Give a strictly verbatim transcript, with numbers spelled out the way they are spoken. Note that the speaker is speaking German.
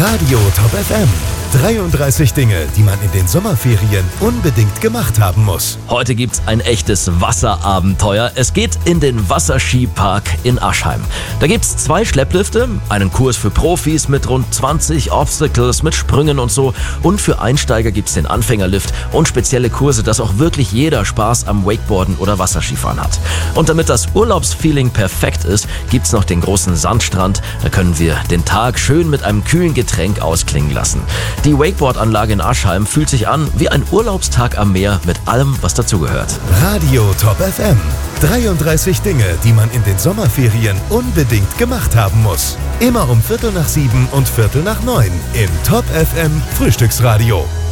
Radio Top F M. dreiunddreißig Dinge, die man in den Sommerferien unbedingt gemacht haben muss. Heute gibt's ein echtes Wasserabenteuer. Es geht in den Wasserskipark in Aschheim. Da gibt's zwei Schlepplifte, einen Kurs für Profis mit rund zwanzig Obstacles, mit Sprüngen und so. Und für Einsteiger gibt's den Anfängerlift und spezielle Kurse, dass auch wirklich jeder Spaß am Wakeboarden oder Wasserskifahren hat. Und damit das Urlaubsfeeling perfekt ist, gibt's noch den großen Sandstrand. Da können wir den Tag schön mit einem kühlen Getränk ausklingen lassen. Die Wakeboard-Anlage in Aschheim fühlt sich an wie ein Urlaubstag am Meer mit allem, was dazugehört. Radio Top F M. dreiunddreißig Dinge, die man in den Sommerferien unbedingt gemacht haben muss. Immer um Viertel nach sieben und Viertel nach neun im Top F M Frühstücksradio.